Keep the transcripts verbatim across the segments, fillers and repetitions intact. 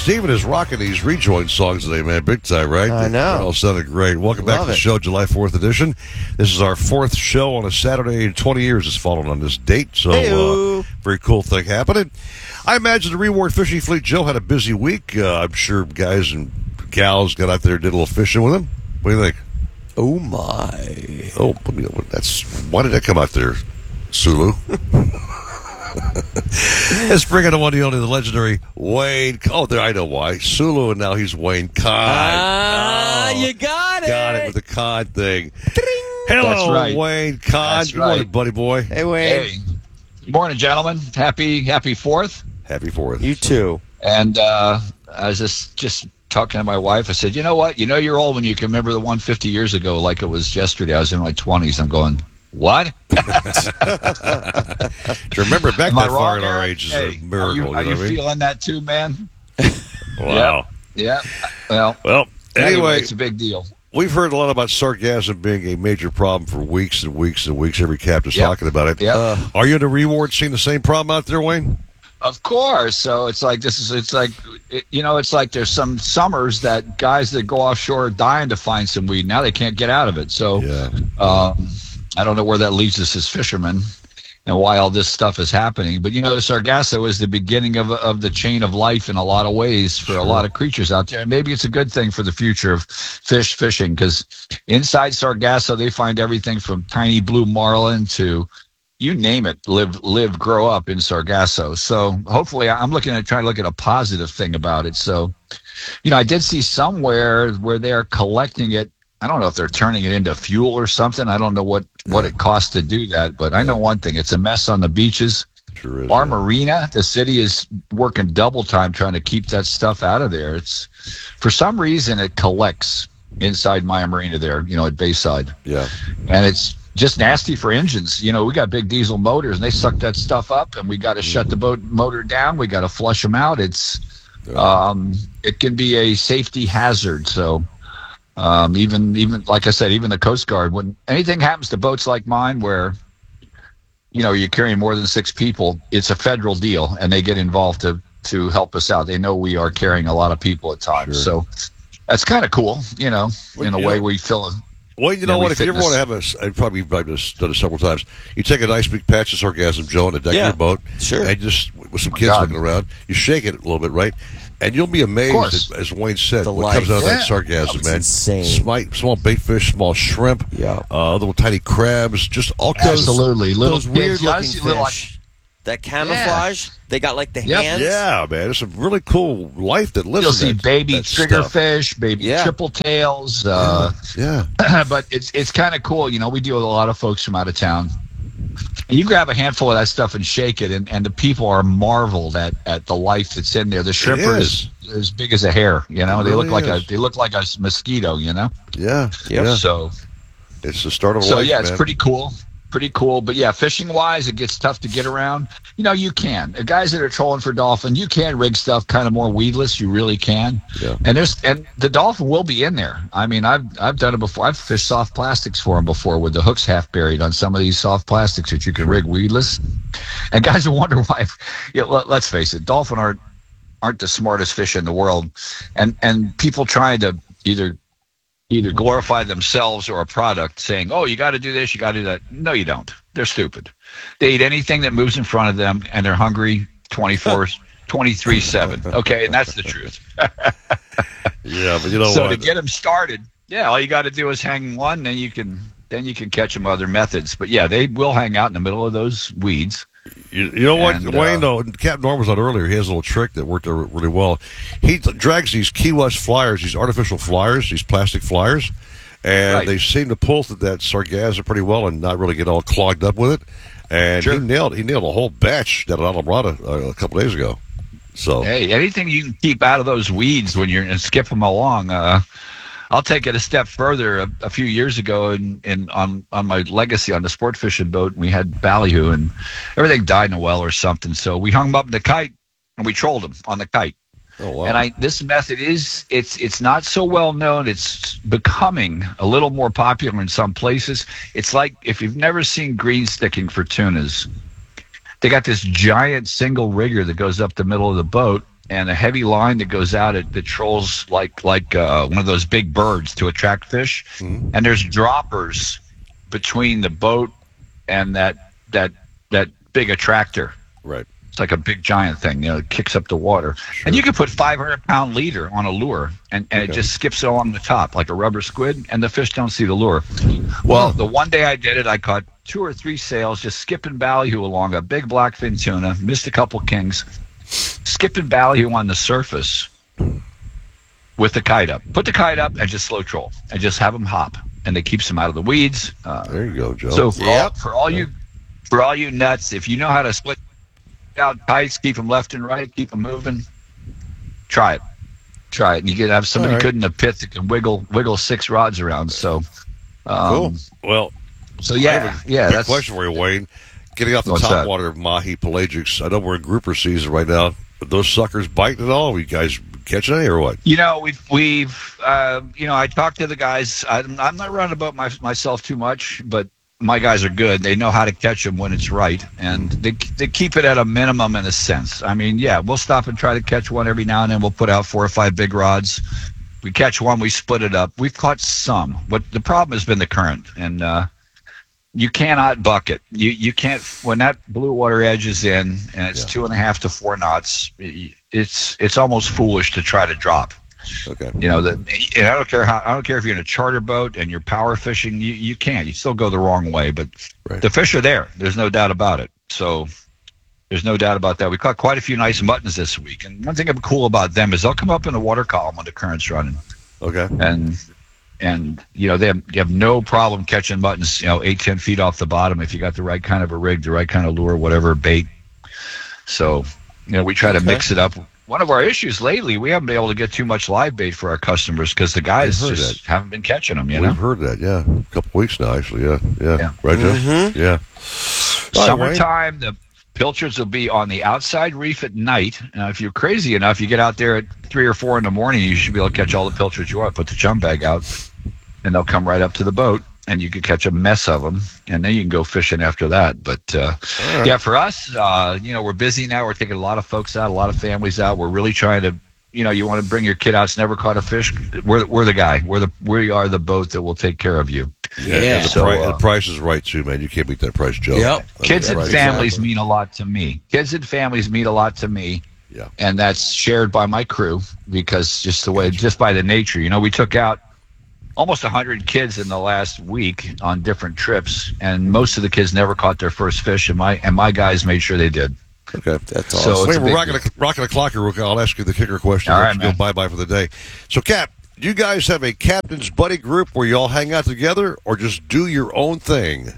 Steven is rocking these rejoin songs today, man. Big time, right? I know. They all sounded great. Welcome back Love to the it. show, July fourth edition. This is our fourth show on a Saturday in twenty years. It's fallen on this date, so uh, very cool thing happening. I imagine the Reward Fishing Fleet, Joe, had a busy week. Uh, I'm sure guys and gals got out there and did a little fishing with him. What do you think? Oh, my. Oh, that's why did that come out there, Sulu? Let's bring in the one, the only, the legendary Wayne. Oh, there, I know why. Sulu, and now he's Wayne Cod. Ah, oh, you got it. Got it with the Cod thing. Ding. Hello, That's right. Wayne Cod. That's Good morning, right. buddy boy. Hey, Wayne. Hey, good morning, gentlemen. Happy Happy Fourth. Happy Fourth. You too. And uh, I was just just talking to my wife. I said, you know what? You know you're old when you can remember the one fifty years ago like it was yesterday. I was in my twenties. I'm going, what? To remember back Am I that far wrong, at our Eric? age is Hey, a miracle. Are you, you are know you what I mean? feeling that too, man? Wow. Yeah. Well, Well, anyway, anyway, it's a big deal. we've heard a lot about sargassum being a major problem for weeks and weeks and weeks. Every captain's Yep. talking about it. Yep. Uh, Are you in the Reward seeing the same problem out there, Wayne? Of course. So it's like this is it's like it, you know it's like there's some summers that guys that go offshore are dying to find some weed. Now they can't get out of it. So Yeah. um, I don't know where that leaves us as fishermen and why all this stuff is happening. But you know, the sargasso is the beginning of of the chain of life in a lot of ways for Sure. a lot of creatures out there. And maybe it's a good thing for the future of fish fishing because inside sargasso they find everything from tiny blue marlin to you name it, live, live, grow up in Sargasso. So hopefully I'm looking at trying to look at a positive thing about it. So, you know, I did see somewhere where they're collecting it. I don't know if they're turning it into fuel or something. I don't know what, what it costs to do that, but I know one thing. It's a mess on the beaches. Sure is. Our marina, the city is working double time trying to keep that stuff out of there. It's for some reason it collects inside my marina there, you know, at Bayside. Yeah. And it's just nasty for engines. You know, we got big diesel motors and they suck that stuff up and we got to shut the boat motor down. We got to flush them out. It's, um, it can be a safety hazard. So, um, even, even like I said, even the Coast Guard, when anything happens to boats like mine, where, you know, you're carrying more than six people, it's a federal deal and they get involved to, to help us out. They know we are carrying a lot of people at times. Sure. So that's kind of cool, you know, Well, in a you way know- we feel Well, you Yeah, know we what? If you ever fitness. want to have a, I've probably I've done it several times. You take a nice big patch of sargassum, Joe, on the deck Yeah, of your boat, sure. and just with some Oh my kids God. looking around, you shake it a little bit, right? And you'll be amazed, course. at, as Wayne said, The what comes life. out of that Yeah. sargassum, It's man. insane. Small, small bait fish, small shrimp, Yeah. uh, little tiny crabs, just all kinds. Absolutely. Little Those weird kids, you looking see little, like- fish. That camouflage. They got like the Yep. hands. Yeah, man, there's some really cool life that lives. You'll in see that, baby that stuff. triggerfish, baby Yeah. triple tails. Uh, Yeah, but it's it's kind of cool. You know, we deal with a lot of folks from out of town. And you grab a handful of that stuff and shake it, and, and the people are marveled at, at the life that's in there. The shrimp are is. as, as big as a hair. You know, It they look really like is. a they look like a mosquito. You know, yeah, Yep. yeah. so It's the start of so life, yeah, it's man. pretty cool. Pretty cool. But yeah, fishing wise, it gets tough to get around. You know, you can. The guys that are trolling for dolphin, you can rig stuff kind of more weedless. You really can. Yeah. And there's and the dolphin will be in there. I mean, I've I've done it before. I've fished soft plastics for them before with the hooks half buried on some of these soft plastics that you can rig weedless. And guys will wonder why. Yeah, let, let's face it, dolphin aren't aren't the smartest fish in the world, and and people trying to either either glorify themselves or a product, saying, "Oh, you got to do this, you got to do that." No, you don't. They're stupid. They eat anything that moves in front of them, and they're hungry twenty-four, twenty-three seven. Okay, and that's the truth. Yeah, but you know so what? to get them started, yeah, all you got to do is hang one, then you can then you can catch them other methods. But yeah, they will hang out in the middle of those weeds. You, you know what, And, Wayne, uh, though, Captain Norm was on earlier. He has a little trick that worked out really well. He t- drags these Key West flyers, these artificial flyers, these plastic flyers, and Right. they seem to pull th- that sargassum pretty well and not really get all clogged up with it. And Sure. he nailed he nailed a whole batch down at Alamrata uh, a couple days ago. So Hey, anything you can keep out of those weeds when you're and skip them along. Uh, I'll take it a step further. A, a few years ago, in, in on on my legacy on the sport fishing boat, we had ballyhoo and everything died in a well or something. So we hung them up in the kite and we trolled them on the kite. oh wow, And I this method is it's it's not so well known. It's becoming a little more popular in some places. It's like if you've never seen green sticking for tunas, they got this giant single rigger that goes up the middle of the boat, and a heavy line that goes out. It that trolls like like uh, one of those big birds to attract fish. Mm-hmm. And there's droppers between the boat and that that that big attractor. Right. It's like a big giant thing, you know, it kicks up the water. Sure. And you can put five hundred pound leader on a lure, and, and okay. it just skips along the top like a rubber squid, and the fish don't see the lure. Well, the one day I did it, I caught two or three sails just skipping ballyhoo along a big blackfin tuna, missed a couple kings, skipping ballyhoo on the surface with the kite up. Put the kite up and just slow troll, and just have them hop, and it keeps them out of the weeds. Uh, there you go, Joe. So for, yep. all, for all you for all you nuts, if you know how to split out kites, keep them left and right, keep them moving, try it. Try it. And you can have somebody right. good in a pit that can wiggle wiggle six rods around. So, um, cool. Well, so yeah, yeah. That's question for you, Wayne. Getting off the top that? water of mahi pelagics. I know we're in grouper season right now. Are those suckers biting at all? Are you guys catching any or what? You know, we've we've uh, you know, I talked to the guys. I'm, I'm not running about my, myself too much, but my guys are good. They know how to catch them when it's right, and they they keep it at a minimum in a sense. I mean, yeah, we'll stop and try to catch one every now and then. We'll put out four or five big rods. We catch one, we split it up. We've caught some. What the problem has been the current, and uh, you cannot buck it. You you can't when that blue water edge is in, and it's yeah. two and a half to four knots. It's it's almost foolish to try to drop. Okay. You know, the, and I don't care how I don't care if you're in a charter boat and you're power fishing, you, you can't. You still go the wrong way, but right. the fish are there. There's no doubt about it. So there's no doubt about that. We caught quite a few nice muttons this week, and one thing that's cool about them is they'll come up in the water column when the current's running. Okay. And and you know they have, you have no problem catching muttons, you know, eight ten feet off the bottom if you got the right kind of a rig, the right kind of lure, whatever bait. So you know we try to okay. mix it up. One of our issues lately, we haven't been able to get too much live bait for our customers because the guys just that. haven't been catching them. You We've know, heard that. Yeah, a couple weeks now, actually. Yeah, yeah, yeah. Right, Joe? Mm-hmm. Yeah. Summertime, the pilchards will be on the outside reef at night. Now, if you're crazy enough, you get out there at three or four in the morning, you should be able to catch all the pilchards you want. Put the chum bag out, and they'll come right up to the boat, and you can catch a mess of them, and then you can go fishing after that. But, uh, right. yeah, for us, uh, you know, we're busy now. We're taking a lot of folks out, a lot of families out. We're really trying to, you know, you want to bring your kid out that's never caught a fish. We're we're the guy. We're the we are the boat that will take care of you. Yeah, yeah. And the, so, pri- uh, the price is right, too, man. You can't beat that price, Joe. Yep. Kids and right. families exactly. mean a lot to me. Kids and families mean a lot to me. Yeah. And that's shared by my crew because just the way, just by the nature. You know, we took out almost one hundred kids in the last week on different trips, and most of the kids never caught their first fish, and my and my guys made sure they did. Okay, that's so awesome. Wait, we're rocking a, rocking a clock here. I'll ask you the kicker question. All right, you go bye-bye for the day. So, Cap, do you guys have a captain's buddy group where you all hang out together, or just do your own thing?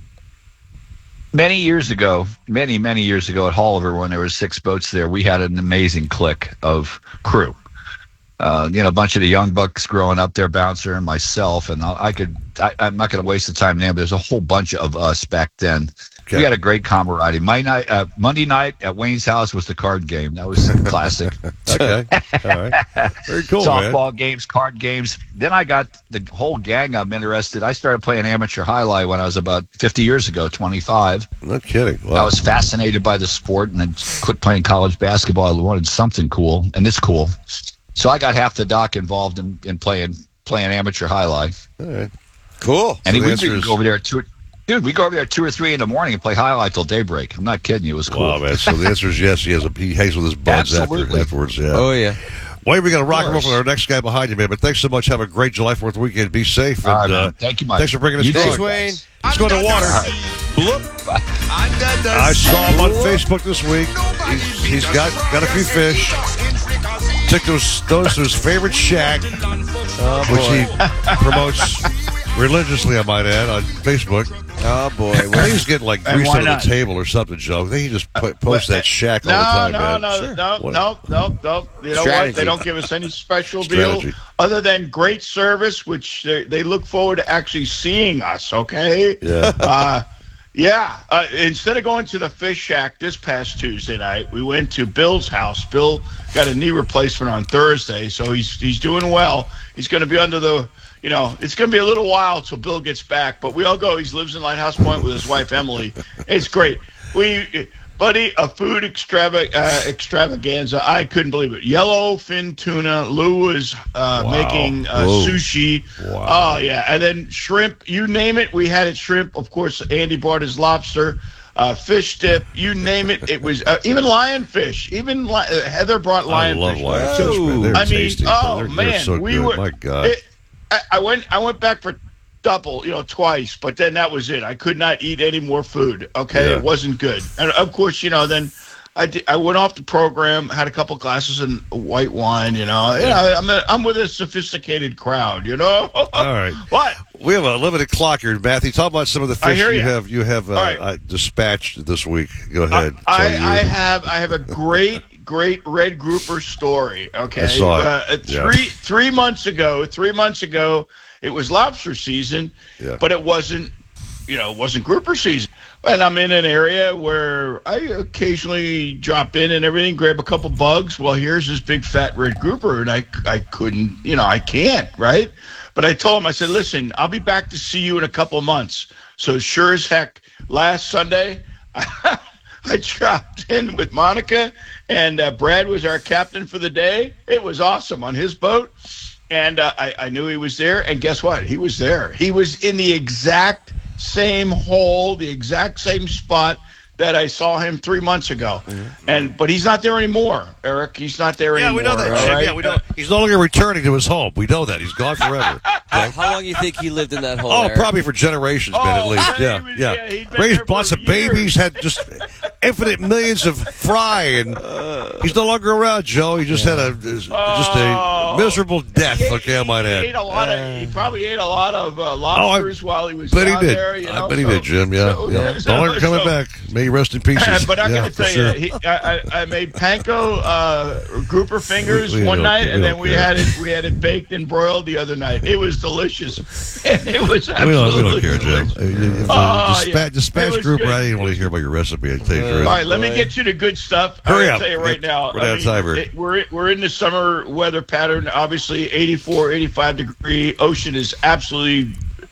Many years ago, many, many years ago at Hauliver, when there were six boats there, we had an amazing clique of crew. Uh, you know, a bunch of the young bucks growing up there, Bouncer and myself, and I, I could, I, I'm not going to waste the time now, but there's a whole bunch of us back then. Okay. We had a great camaraderie. My night, uh, Monday night at Wayne's house was the card game. That was classic. Okay, all right, very cool. Softball man. games, card games. Then I got the whole gang. I'm interested. I started playing amateur highlight when I was about fifty years ago, twenty-five. No kidding. Wow. I was fascinated by the sport, and then quit playing college basketball. I wanted something cool, and it's cool. So I got half the dock involved in, in playing playing amateur highlight. All right. Cool. And so we would would go over there at two, dude. We go over there at two or three in the morning and play highlight till daybreak. I'm not kidding you. It was cool. Wow, man. So the answer is yes. He has a he hangs with his buds after, afterwards. Yeah. Oh yeah. Wayne, we got to rock and roll for our next guy behind you, man. But thanks so much. Have a great July fourth weekend. Be safe. All and, right, uh, Thank you, Mike. Thanks for bringing us You through. Thanks, Wayne. Let's go to water. Bloop. I saw him on Facebook this week. He's, he's got got a few fish. Took those those to his favorite shack, Oh, which boy. he promotes religiously, I might add, on Facebook. Oh, boy. I think he's getting like And grease why under the not? table or something, Joe. I think he just po- posts that shack all No, the time, no, man. no, Sure. no, What- no, no, no. You know Strategy. what? They don't give us any special Strategy. deal other than great service, which they, they look forward to actually seeing us, okay? Yeah. Uh, yeah. Uh, instead of going to the fish shack this past Tuesday night, we went to Bill's house. Bill got a knee replacement on Thursday, so he's he's doing well. He's going to be under the, you know, it's going to be a little while till Bill gets back, but we all go. He lives in Lighthouse Point with his wife, Emily. It's great. We Buddy, a food extrava- uh, extravaganza. I couldn't believe it. Yellowfin tuna. Lou was uh, Wow. making uh, Whoa. sushi. Wow. Oh, yeah. And then shrimp. You name it, we had it. Shrimp. Of course, Andy brought his lobster. Uh, fish dip. You name it. It was uh, even lionfish. Even li- uh, Heather brought lionfish. I love lionfish, So, man. They're I mean, tasty. oh, they're, they're man. so we good. were. My God. It, I, I went. I went back for double, you know, twice, but then that was it. I could not eat any more food. Okay, Yeah. it wasn't good, and of course, you know, then I did, I went off the program, had a couple glasses of white wine. You know, yeah, I'm a, I'm with a sophisticated crowd. You know. All right. What? We have a limited clock here, Matthew. Talk about some of the I fish hear you ya. have you have uh, All right. uh, dispatched this week. Go ahead. I, Tell you. I have I have a great great red grouper story. Okay, I saw it. Uh, Yeah. three three months ago, three months ago, it was lobster season, Yeah. but it wasn't, you know, it wasn't grouper season. And I'm in an area where I occasionally drop in and everything, grab a couple bugs. Well, here's this big fat red grouper, and I I couldn't, you know, I can't, right? But I told him, I said, listen, I'll be back to see you in a couple of months. So sure as heck, last Sunday, I dropped in with Monica, and uh, Brad was our captain for the day. It was awesome on his boat, and uh, I, I knew he was there. And guess what? He was there. He was in the exact same hole, the exact same spot that I saw him three months ago. Mm-hmm. And but he's not there anymore, Eric. He's not there Yeah, anymore. we know that. all Jim. right? Yeah, we know. He's no longer returning to his home. We know that. He's gone forever. How, how long you think he lived in that hole? Oh, Eric? probably for generations, man, at Oh, least. man, Yeah, he was- yeah. yeah, he'd been Raised there for lots of years. babies, had just infinite millions of fry, and he's no longer around, Joe. He just had a just Oh. a miserable death. He- Okay, I might he add. ate a lot of. He probably ate a lot of uh, lobsters while he was bet he down did. there. You know, I bet he so- did, Jim. Yeah, so- yeah. so- No longer coming so- back. May he rest in pieces. But I yeah, got to for tell sure. you, he, I, I I made panko uh, grouper fingers We- we one don't- night, we and then don't we care. had it we had it baked and broiled the other night. It was delicious. it was We absolutely don't, we don't care, Jim. delicious. If, uh, Oh, dispatch, yeah. dispatch It was group, good. I didn't want to hear about your recipe. I tell you the truth. All right, let me Boy. get you to good stuff. Hurry I'll up. tell you right now. We're I out of mean, time here. it- we're we're in the summer weather pattern. Obviously, eighty-four, eighty-five degree. Ocean is absolutely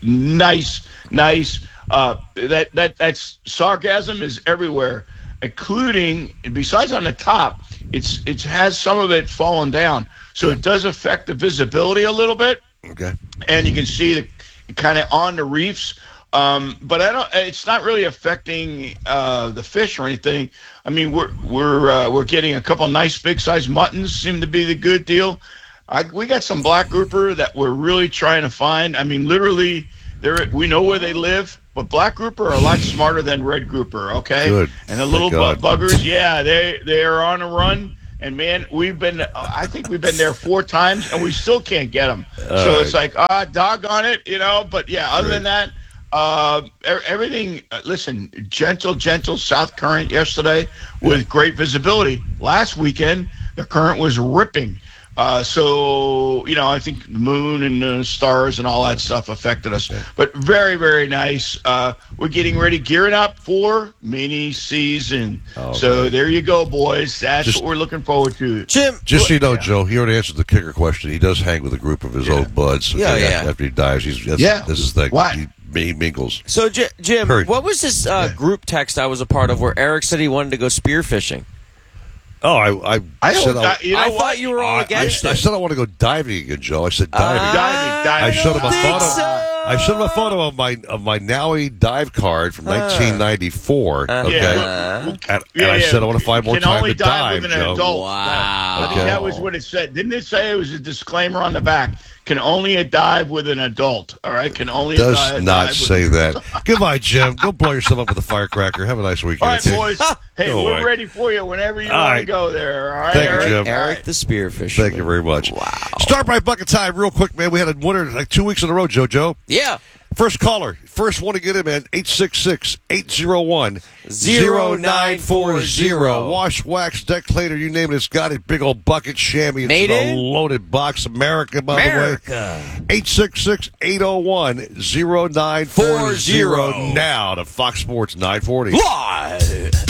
nice, nice. Uh, that that that's sarcasm is everywhere, including besides on the top. It's it has some of it fallen down, so it does affect the visibility a little bit, Okay. and you can see the kind of on the reefs. Um, but I don't. It's not really affecting uh, the fish or anything. I mean, we're we're uh, we're getting a couple nice big size muttons. Seem to be the good deal. I, we got some black grouper that we're really trying to find. I mean, literally, they're we know where they live, but black grouper are a lot smarter than red grouper. Okay, Good. and the little Thank bu- God. buggers, yeah, they they are on a run. And man, we've been. I think we've been there four times, and we still can't get them. All so right. it's like, ah, doggone it, you know. But yeah, other than Right. that. Uh, e- everything. Uh, listen, gentle, gentle south current yesterday with great visibility. Last weekend, the current was ripping. Uh, so you know, I think the moon and the stars and all that stuff affected us. But very, very nice. Uh, we're getting ready, gearing up for mini season. Oh, so right. there you go, boys. That's Just- what we're looking forward to. Jim. Just so you know, Yeah. Joe, he already answered the kicker question. He does hang with a group of his old buds. Yeah, okay, yeah. After he dies, he's that's, Yeah. This is the Why? He, he mingles. So J- Jim, Hurry. what was this uh, group text I was a part of where Eric said he wanted to go spearfishing? Oh, I, I, I said don't. I, I, you know I what? thought you were all I, I, against I it. said I want to go diving again, Joe. I said diving. Uh, Diving, diving. I showed him a think photo. so. I showed him a photo of my of my Nowie dive card from nineteen ninety-four. Uh, Okay, Yeah. and, and I said I want to find more Can time only to dive, with an Joe. adult. Wow. I think Okay. that was what it said. Didn't it say it was a disclaimer on the back? Can only dive with an adult. All right. Can only Does dive, not dive say with... that. Goodbye, Jim. Go blow yourself up with a firecracker. Have a nice weekend. All right, okay? boys. Hey, Go we're away. ready for you whenever you All want right. to go there. All right. Thank you, Eric? Jim. All Eric right. the spearfisher. Thank you very much. Wow. Start by bucket time, real quick, man. We had a winner like two weeks in a row, JoJo. Yeah. First caller, first one to get him in, eight six six, eight oh one, Zero oh nine four oh. Wash, wax, deck cleaner, you name it, it's got it. Big old bucket chamois. It's Made a in loaded box. America, by America. the way. eight six six, eight oh one, oh nine four oh. Now to Fox Sports nine forty. Live.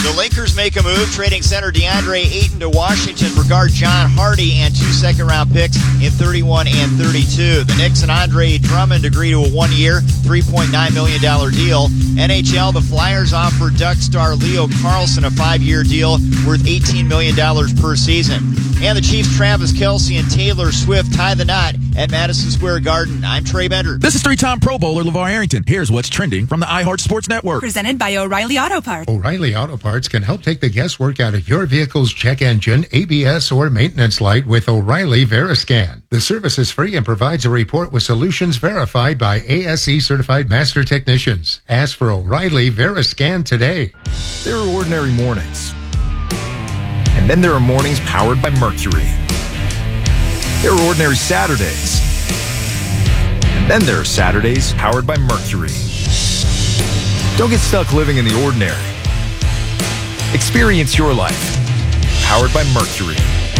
The Lakers make a move, trading center DeAndre Ayton to Washington for guard John Hardy and two second-round picks in thirty-one and thirty-two. The Knicks and Andre Drummond agree to a one-year, three point nine million dollars deal. N H L, the Flyers offer Duck star Leo Carlsson a five-year deal worth eighteen million dollars per season. And the Chiefs' Travis Kelce and Taylor Swift tie the knot at Madison Square Garden. I'm Trey Bender. This is three-time Pro Bowler LeVar Arrington. Here's what's trending from the iHeart Sports Network. Presented by O'Reilly Auto Parts. O'Reilly Auto Parts can help take the guesswork out of your vehicle's check engine, A B S, or maintenance light with O'Reilly Veriscan. The service is free and provides a report with solutions verified by A S E certified master technicians. Ask for O'Reilly Veriscan today. There are ordinary mornings. And then there are mornings powered by Mercury. There are ordinary Saturdays. And then there are Saturdays powered by Mercury. Don't get stuck living in the ordinary. Experience your life. Powered by Mercury.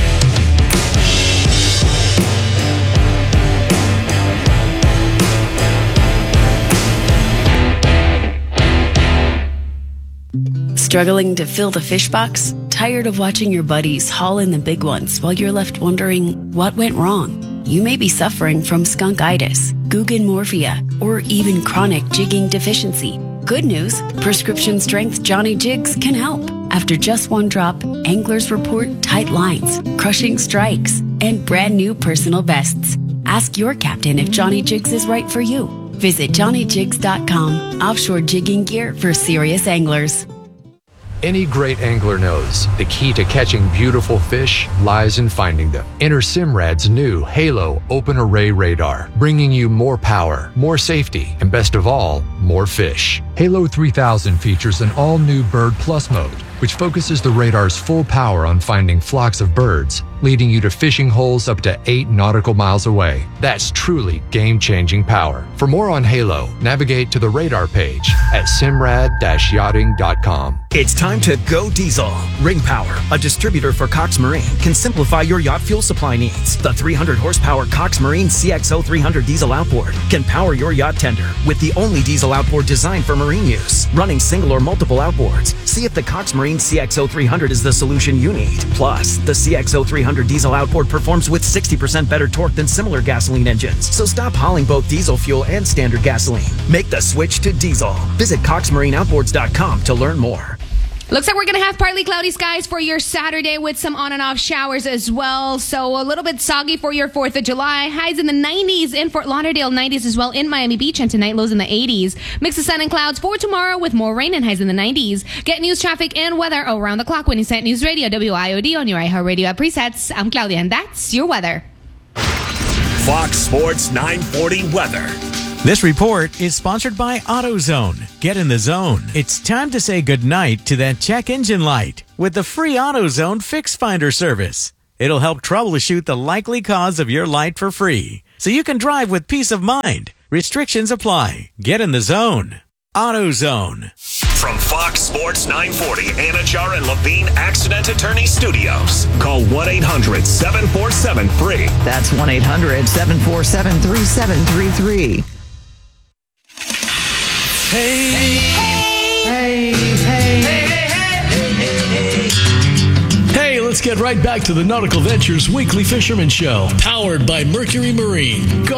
Struggling to fill the fish box? Tired of watching your buddies haul in the big ones while you're left wondering what went wrong? You may be suffering from skunkitis, Guggenmorphia, or even chronic jigging deficiency. Good news, prescription strength Johnny Jigs can help. After just one drop, anglers report tight lines, crushing strikes, and brand new personal bests. Ask your captain if Johnny Jigs is right for you. Visit Johnny Jigs dot com, offshore jigging gear for serious anglers. Any great angler knows the key to catching beautiful fish lies in finding them. Enter Simrad's new Halo Open Array Radar, bringing you more power, more safety, and best of all, more fish. Halo three thousand features an all-new Bird Plus mode, which focuses the radar's full power on finding flocks of birds, leading you to fishing holes up to eight nautical miles away. That's truly game-changing power. For more on Halo, navigate to the radar page at simrad dash yachting dot com. It's time to go diesel. Ring Power, a distributor for Cox Marine, can simplify your yacht fuel supply needs. The three hundred horsepower Cox Marine C X O three hundred diesel outboard can power your yacht tender with the only diesel outboard designed for marine use. Running single or multiple outboards, see if the Cox Marine C X O three hundred is the solution you need. Plus, the C X O three hundred diesel outboard performs with sixty percent better torque than similar gasoline engines. So stop hauling both diesel fuel and standard gasoline. Make the switch to diesel. Visit cox marine outboards dot com to learn more. Looks like we're going to have partly cloudy skies for your Saturday with some on and off showers as well. So a little bit soggy for your fourth of July. Highs in the nineties in Fort Lauderdale, nineties as well in Miami Beach, and tonight lows in the eighties. Mix of sun and clouds for tomorrow with more rain and highs in the nineties. Get news, traffic, and weather around the clock when you set News Radio W I O D on your iHeartRadio app presets. I'm Claudia, and that's your weather. Fox Sports nine forty weather. This report is sponsored by AutoZone. Get in the zone. It's time to say goodnight to that check engine light with the free AutoZone Fix Finder service. It'll help troubleshoot the likely cause of your light for free, so you can drive with peace of mind. Restrictions apply. Get in the zone. AutoZone. From Fox Sports nine forty, Anajar and Levine Accident Attorney Studios. Call one eight hundred seven four seven free. That's one eight hundred seven four seven three seven three three. Hey, hey, hey, hey, hey, hey, hey. Hey, let's get right back to the Nautical Ventures Weekly Fisherman Show, powered by Mercury Marine. Go